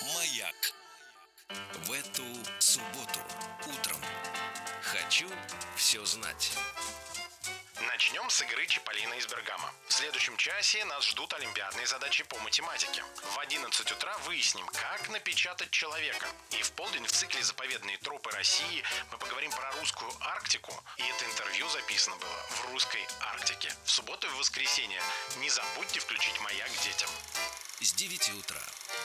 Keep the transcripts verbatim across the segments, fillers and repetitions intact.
Маяк. В эту субботу утром хочу все знать. Начнем с игры Чиполлино из Бергамо. В следующем часе нас ждут олимпиадные задачи по математике. В одиннадцать утра выясним, как напечатать человека. И в полдень в цикле «Заповедные тропы России» мы поговорим про русскую Арктику. И это интервью записано было в русской Арктике. В субботу и в воскресенье не забудьте включить «Маяк» детям. С девяти утра.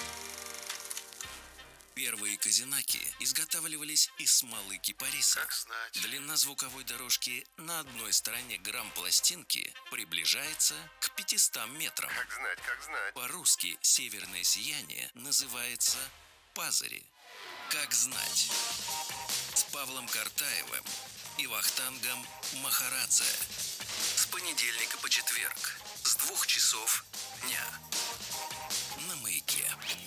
Первые казинаки изготавливались из смолы кипариса. Как знать. Длина звуковой дорожки на одной стороне грамм пластинки приближается к пятистам метрам. Как знать, как знать. По-русски северное сияние называется пазари. Как знать. С Павлом Картаевым и Вахтангом Махарадзе. С понедельника по четверг. С двух часов дня. На Маяке.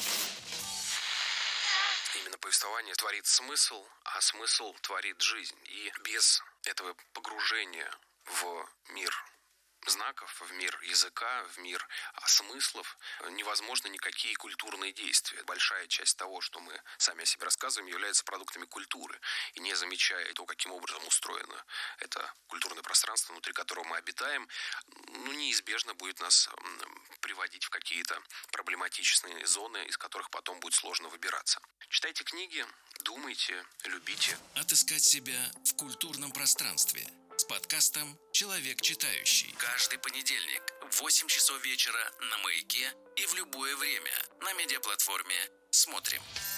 Именно повествование творит смысл, а смысл творит жизнь. И без этого погружения в мир знаков, в мир языка, в мир смыслов невозможно никакие культурные действия. Большая часть того, что мы сами о себе рассказываем, является продуктами культуры. И не замечая то, каким образом устроено это культурное пространство, внутри которого мы обитаем, ну, неизбежно будет нас приводить в какие-то проблематичные зоны, из которых потом будет сложно выбираться. Читайте книги, думайте, любите. Отыскать себя в культурном пространстве с подкастом «Человек читающий». Каждый понедельник в восемь часов вечера на Маяке и в любое время на медиаплатформе «Смотрим».